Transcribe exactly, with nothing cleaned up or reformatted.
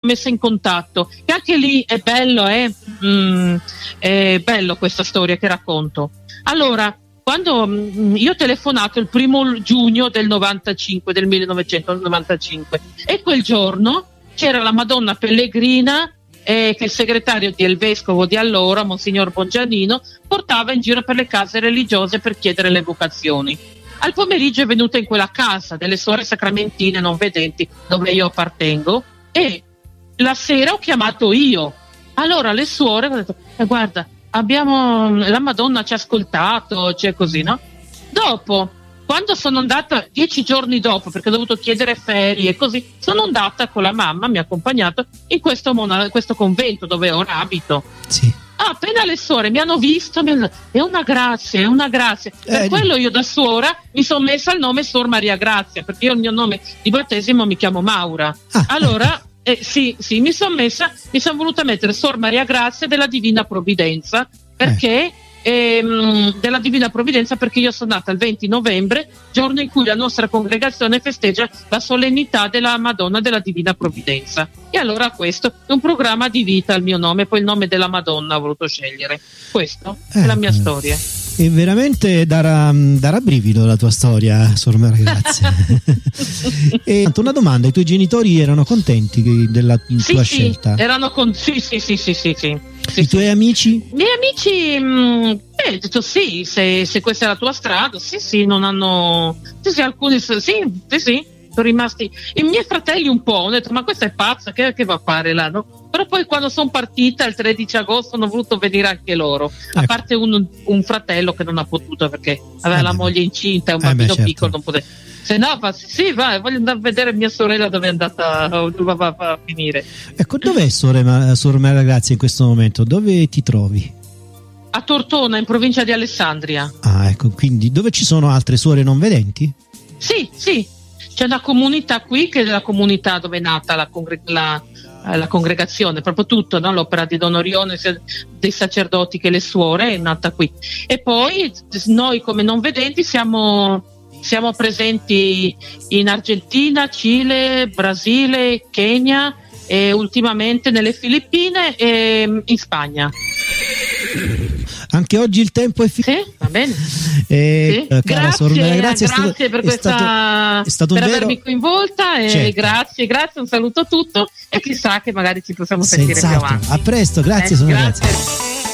messa in contatto. E anche lì è bello, eh? mm, è bello questa storia che racconto. Allora, quando mm, io ho telefonato il primo giugno del novantacinque, del millenovecentonovantacinque, e quel giorno c'era la Madonna Pellegrina eh, che il segretario del vescovo di allora, Monsignor Bongianino, portava in giro per le case religiose per chiedere le vocazioni. Al pomeriggio è venuta in quella casa delle suore sacramentine non vedenti dove io appartengo, e la sera ho chiamato io. Allora le suore hanno detto eh, guarda, abbiamo la Madonna ci ha ascoltato, cioè così, no? Dopo, quando sono andata dieci giorni dopo, perché ho dovuto chiedere ferie e così, sono andata con la mamma, mi ha accompagnato in questo, mona- questo convento dove ora abito. Sì. Ah, appena le suore mi hanno visto, mi hanno... è una grazia, è una grazia. Per Eh, quello io da suora mi sono messa il nome Suor Maria Grazia, perché io il mio nome di battesimo mi chiamo Maura. Ah, Allora, eh, sì, sì, mi sono messa, mi sono voluta mettere Suor Maria Grazia della Divina Provvidenza, perché ehm, della Divina Provvidenza perché io sono nata il venti novembre, giorno in cui la nostra congregazione festeggia la solennità della Madonna della Divina Provvidenza. E allora questo è un programma di vita, il mio nome, poi il nome della Madonna ho voluto scegliere. Questo è eh, la mia storia. E veramente darà, darà brivido la tua storia, Suor Maria Grazia. E una domanda, i tuoi genitori erano contenti della Sì, tua sì, scelta? erano con... sì, sì, sì, sì, sì, sì. Sì, I tuoi sì. amici? I miei amici, mh, eh, ho detto sì, se, se questa è la tua strada, sì, sì, non hanno, sì, sì, alcuni, sì, sì, sì, sono rimasti. I miei fratelli un po', ho detto, ma questa è pazza, che, che va a fare là, no? Però poi quando sono partita il tredici agosto hanno voluto venire anche loro, a Ecco. parte un, un fratello che non ha potuto perché aveva Eh la beh. moglie incinta e un Eh beh, bambino certo. piccolo, non poteva. Se no, fa, sì, vai, voglio andare a vedere mia sorella dove è andata, dove va a finire. Ecco, dov'è Suor Ma- Suor Maria Grazia in questo momento? Dove ti trovi? A Tortona, in provincia di Alessandria. Ah, ecco, quindi dove ci sono altre suore non vedenti? Sì, sì, c'è una comunità qui che è la comunità dove è nata la, congre- la, eh, la congregazione, proprio tutto, no? L'opera di Don Orione, sia dei sacerdoti che le suore è nata qui. E poi noi come non vedenti siamo, siamo presenti in Argentina, Cile, Brasile, Kenya e ultimamente nelle Filippine e in Spagna. Anche oggi il tempo è finito. Sì, va bene. Eh, Sì. cara Grazie, Suor Maria Grazia, è grazie stato, per, è questa, stato, è stato un per vero... avermi coinvolta e Certo. grazie, grazie, un saluto a tutto e chissà che magari ci possiamo sentire più Senz'altro. avanti. A presto, grazie Eh, Suor Maria grazie. Grazia.